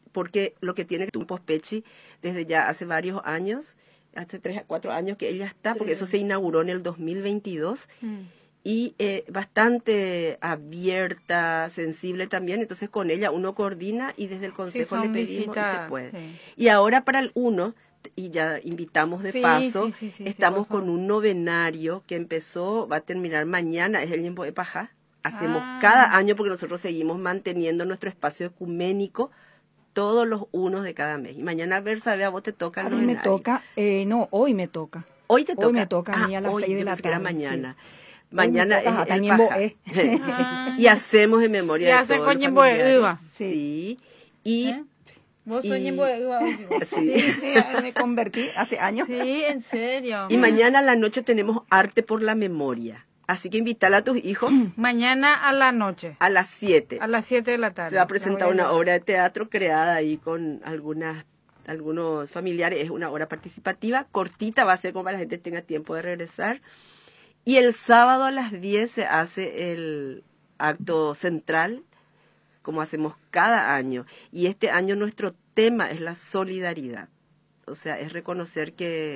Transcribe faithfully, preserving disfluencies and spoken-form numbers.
porque lo que tiene un Pospechi desde ya hace varios años, hace tres a cuatro años que ella está, porque eso se inauguró en el dos mil veintidós, mm. y eh, bastante abierta, sensible también, entonces con ella uno coordina y desde el consejo sí, le pedimos visita, y se puede. Sí. Y ahora para el uno, y ya invitamos de sí, paso, sí, sí, sí, estamos sí, con un novenario que empezó, va a terminar mañana, es el Ñembo de Pajá. Hacemos ah. cada año porque nosotros seguimos manteniendo nuestro espacio ecuménico todos los unos de cada mes. Y mañana, a ver, sabe, a vos te toca el A mí novenario. me toca, eh, no, hoy me toca. Hoy te toca. Hoy me toca a mí ah, a las hoy, seis de yo la pensé que era tarde. mañana. Sí. Mañana es toca, el Pajá. Ah. Y hacemos en memoria y de hace todos con los Ñembo de familiares. Uva. Sí. sí. Y... ¿Eh? Vos y... sos Ñembo de Uva. Sí. Me convertí hace años. Sí, en serio. Y mañana a la noche tenemos Arte por la Memoria. Así que invítala a tus hijos. Mañana a la noche. A las siete. A las siete de la tarde. Se va a presentar una obra de teatro creada ahí con algunas, algunos familiares. Es una obra participativa, cortita, va a ser como para la gente tenga tiempo de regresar. Y el sábado a las diez se hace el acto central, como hacemos cada año. Y este año nuestro tema es la solidaridad. O sea, es reconocer que